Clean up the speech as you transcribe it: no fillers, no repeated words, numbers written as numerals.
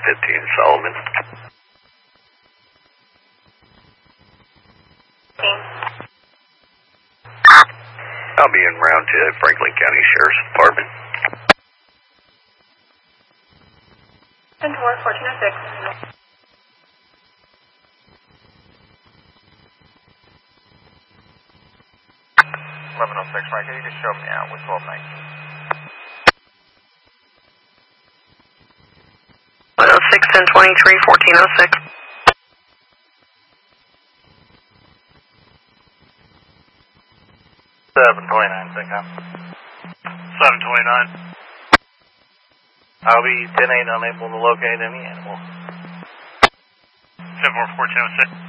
1015 Solomon. I'll be en route to Franklin County Sheriff's Department. 10-4, 1406. 1106, right, can you just show me out with 1219? 106, 1023, 1406. 729, think I'm. 729. I'll be 10-8 unable to locate any animal. 10-4, 1406.